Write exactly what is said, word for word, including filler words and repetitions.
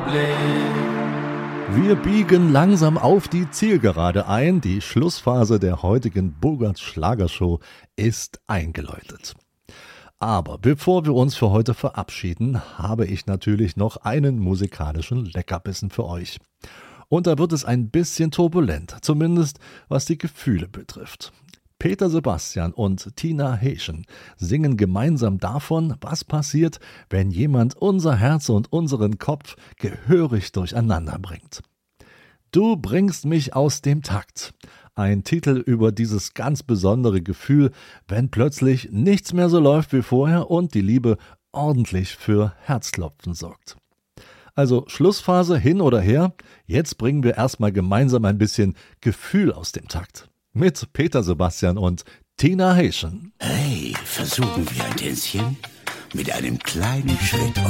Wir biegen langsam auf die Zielgerade ein. Die Schlussphase der heutigen Bogarts Schlagershow ist eingeläutet. Aber bevor wir uns für heute verabschieden, habe ich natürlich noch einen musikalischen Leckerbissen für euch. Und da wird es ein bisschen turbulent, zumindest was die Gefühle betrifft. Peter Sebastian und Tina Heeschen singen gemeinsam davon, was passiert, wenn jemand unser Herz und unseren Kopf gehörig durcheinander bringt. Du bringst mich aus dem Takt. Ein Titel über dieses ganz besondere Gefühl, wenn plötzlich nichts mehr so läuft wie vorher und die Liebe ordentlich für Herzklopfen sorgt. Also Schlussphase hin oder her, jetzt bringen wir erstmal gemeinsam ein bisschen Gefühl aus dem Takt. Mit Peter Sebastian und Tina Heeschen. Hey, versuchen wir ein Tänzchen mit einem kleinen Schritt